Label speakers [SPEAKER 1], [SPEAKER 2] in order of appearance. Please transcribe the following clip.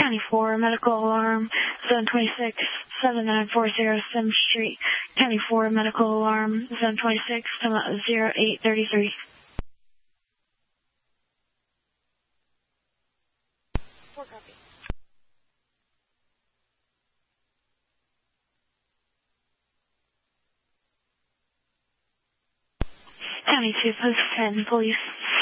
[SPEAKER 1] County 4, medical alarm, Zone 26, 7940 Sim Street. County 4, medical alarm, Zone 26, 0833. 4 copy. County 2, Post 10, police